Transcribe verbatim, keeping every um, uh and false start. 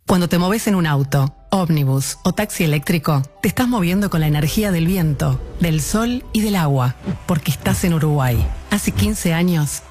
Cuando te moves en un auto, ómnibus o taxi eléctrico, te estás moviendo con la energía del viento, del sol y del agua, porque estás en Uruguay. Hace quince años